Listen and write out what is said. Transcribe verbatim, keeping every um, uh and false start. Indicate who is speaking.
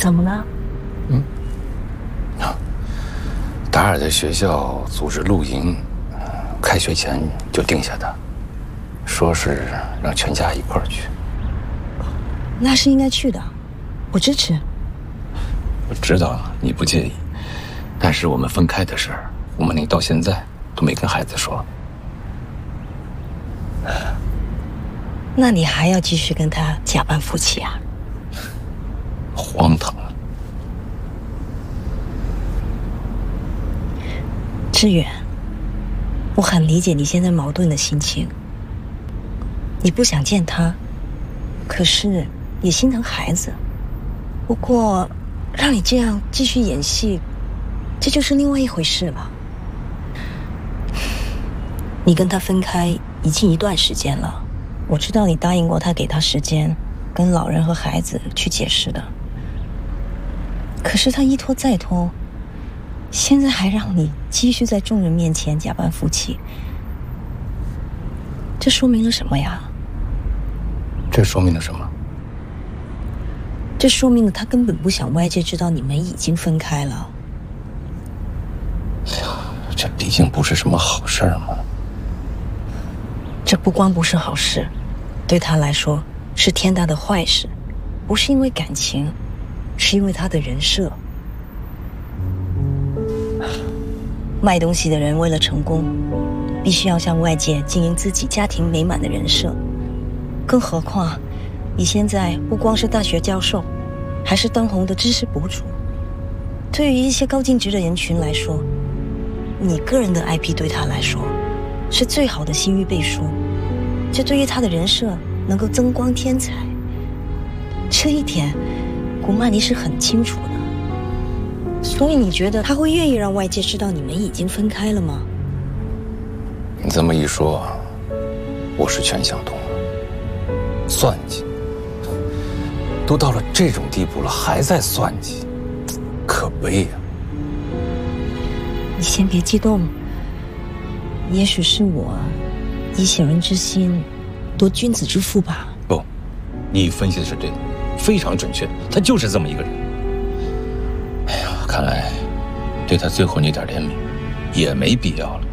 Speaker 1: 怎么了？
Speaker 2: 嗯，啊，达尔在学校组织露营，开学前就定下的，说是让全家一块儿去。
Speaker 1: 那是应该去的，我支持。
Speaker 2: 我知道你不介意，但是我们分开的事儿，我们俩到现在都没跟孩子说。
Speaker 1: 那你还要继续跟他假扮夫妻啊？
Speaker 2: 荒唐啊！
Speaker 1: 志远，我很理解你现在矛盾的心情。你不想见他，可是也心疼孩子。不过，让你这样继续演戏，这就是另外一回事了。你跟他分开已经一段时间了，我知道你答应过他，给他时间跟老人和孩子去解释的。可是他一拖再拖，现在还让你继续在众人面前假扮夫妻，这说明了什么呀？
Speaker 2: 这说明了什么？
Speaker 1: 这说明了他根本不想外界知道你们已经分开了。
Speaker 2: 哎呀，这毕竟不是什么好事儿嘛。
Speaker 1: 这不光不是好事，对他来说是天大的坏事。不是因为感情，是因为他的人设。卖东西的人为了成功，必须要向外界经营自己家庭美满的人设。更何况你现在不光是大学教授，还是当红的知识博主。对于一些高净值的人群来说，你个人的 I P 对他来说是最好的信誉背书，这对于他的人设能够增光添彩。这一点古曼妮是很清楚的。所以你觉得他会愿意让外界知道你们已经分开了吗？
Speaker 2: 你这么一说，我是全想通了。算计，都到了这种地步了，还在算计，可悲呀！
Speaker 1: 你先别激动，也许是我以小人之心夺君子之腹吧。
Speaker 3: 不，你分析的是对的，非常准确，他就是这么一个人。
Speaker 2: 哎呀，看来对他最后那点怜悯也没必要了。